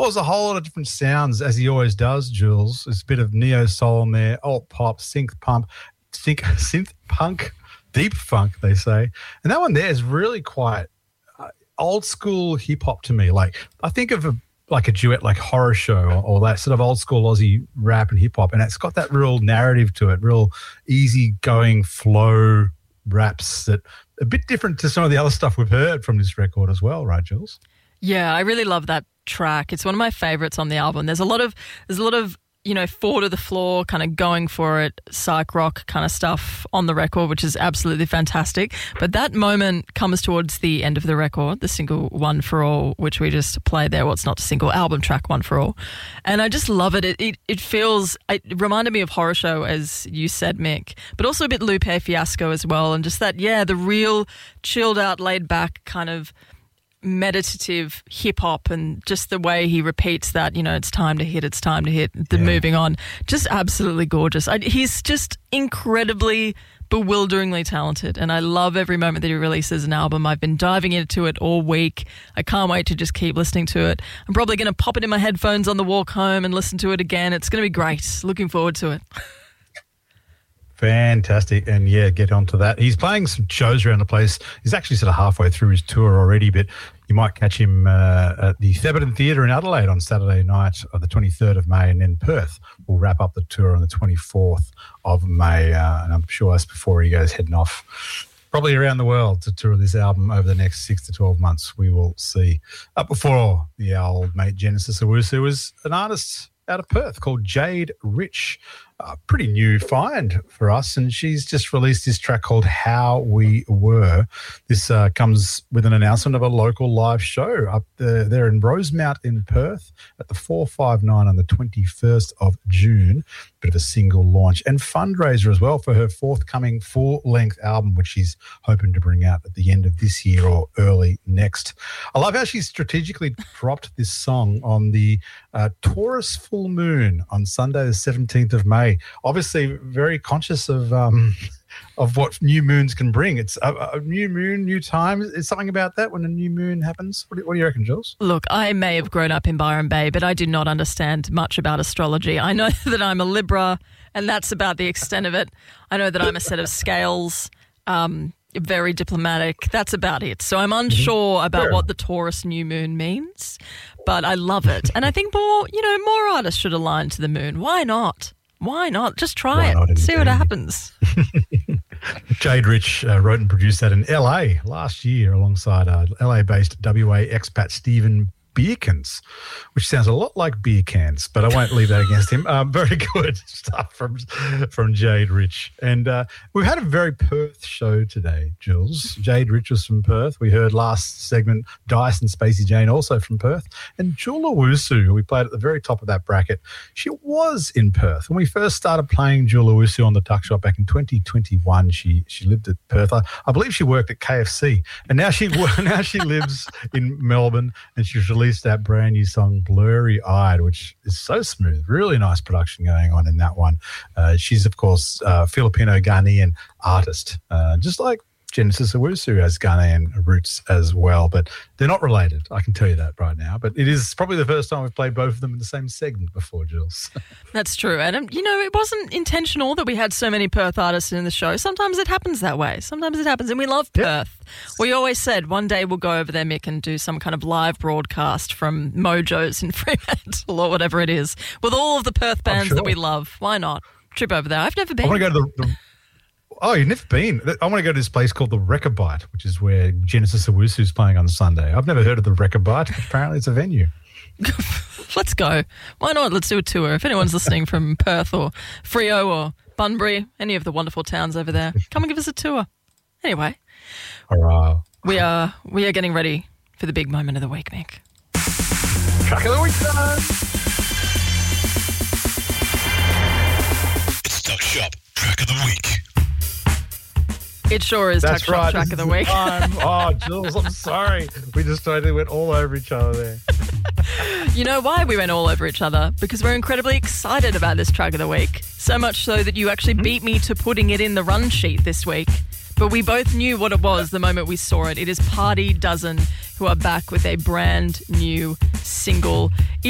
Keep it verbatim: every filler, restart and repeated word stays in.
explores a whole lot of different sounds, as he always does, Jules. There's a bit of neo-soul in there, alt pop, synth pump, synth, synth punk, deep funk, they say. And that one there is really quite uh, old school hip hop to me. Like, I think of a like a duet like Horror Show or, or that sort of old school Aussie rap and hip hop, and it's got that real narrative to it, real easy going flow raps that a bit different to some of the other stuff we've heard from this record as well, right, Jules? Yeah, I really love that track. It's one of my favourites on the album. There's a lot of there's a lot of you know, four to the floor, kind of going for it, psych rock kind of stuff on the record, which is absolutely fantastic. But that moment comes towards the end of the record, the single One For All, which we just played there. Well, it's not a single, album track One For All. And I just love it. It it, it feels, it reminded me of Horror Show, as you said, Mick, but also a bit Lupe Fiasco as well. And just that, yeah, the real chilled out, laid back kind of meditative hip hop, and just the way he repeats that, you know, it's time to hit, it's time to hit, the yeah. moving on, just absolutely gorgeous. I, he's just incredibly, bewilderingly talented, and I love every moment that he releases an album. I've been diving into it all week. I can't wait to just keep listening to it. I'm probably going to pop it in my headphones on the walk home and listen to it again. It's going to be great. Looking forward to it. Fantastic. And, yeah, get on to that. He's playing some shows around the place. He's actually sort of halfway through his tour already, but you might catch him uh, at the Thebarton Theatre in Adelaide on Saturday night of the twenty-third of May, and then Perth will wrap up the tour on the twenty-fourth of May. Uh, and I'm sure that's before he goes heading off probably around the world to tour this album over the next six to twelve months. We will see. Up before the old mate Genesis Owusu was an artist out of Perth called Jade Rich. A pretty new find for us, and she's just released this track called How We Were. This uh, comes with an announcement of a local live show up there, there in Rosemount in Perth at the four five nine on the twenty-first of June. Bit of a single launch and fundraiser as well for her forthcoming full-length album, which she's hoping to bring out at the end of this year or early next. I love how she's strategically dropped this song on the uh, Taurus full moon on Sunday the seventeenth of May. Obviously very conscious of um, of what new moons can bring. It's a, a new moon, new time. Is something about that when a new moon happens? What do, what do you reckon, Jules? Look, I may have grown up in Byron Bay, but I do not understand much about astrology. I know that I'm a Libra, and that's about the extent of it. I know that I'm a set of scales, um, very diplomatic. That's about it. So I'm unsure mm-hmm. about sure. what the Taurus new moon means, but I love it. And I think more, you know, more artists should align to the moon. Why not? Why not? Just try Why it. See what happens. Jade Rich uh, wrote and produced that in L A last year alongside uh, L A-based W A expat Stephen Beerkens, which sounds a lot like beer cans, but I won't leave that against him. Um, very good stuff from from Jade Rich. And uh, we've had a very Perth show today, Jules. Jade Rich was from Perth. We heard last segment Dice and Spacey Jane also from Perth. And Jula Owusu, who we played at the very top of that bracket, she was in Perth. When we first started playing Jula Owusu on the Tuck Shop back in twenty twenty-one, she she lived at Perth. I, I believe she worked at K F C, and now she now she lives in Melbourne, and she's released that brand new song Blurry Eyed, which is so smooth. Really nice production going on in that one. Uh, she's, of course, uh, Filipino Ghanaian artist, uh, just like Genesis Owusu has Ghanaian roots as well, but they're not related. I can tell you that right now. But it is probably the first time we've played both of them in the same segment before, Jules. That's true, Adam. You know, it wasn't intentional that we had so many Perth artists in the show. Sometimes it happens that way. Sometimes it happens, and we love Perth. Yep. We always said one day we'll go over there, Mick, and do some kind of live broadcast from Mojo's in Fremantle or whatever it is, with all of the Perth bands sure. that we love. Why not? Trip over there. I've never been. I want to go to the... the Oh, you've never been? I want to go to this place called the Rechabite, which is where Genesis Owusu is playing on Sunday. I've never heard of the Rechabite, but apparently it's a venue. Let's go. Why not? Let's do a tour. If anyone's listening from Perth or Freo or Bunbury, any of the wonderful towns over there, come and give us a tour. Anyway, Hurrah. we are we are getting ready for the big moment of the week, Mick. Track of the week, time. It's Tuck Shop Track of the Week. It sure is Tuck Shop Track of the Week. Oh, Jules, I'm sorry. We just totally went all over each other there. You know why we went all over each other? Because we're incredibly excited about this Track of the Week. So much so that you actually mm-hmm. beat me to putting it in the run sheet this week. But we both knew what it was the moment we saw it. It is Party Dozen, who are back with a brand new single.